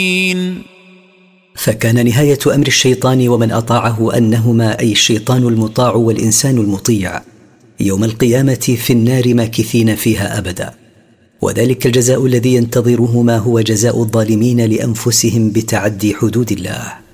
فكان نهاية أمر الشيطان ومن أطاعه أنهما أي الشيطان المطاع والإنسان المطيع يوم القيامة في النار ماكثين فيها أبدا، وذلك الجزاء الذي ينتظرهما هو جزاء الظالمين لأنفسهم بتعدي حدود الله.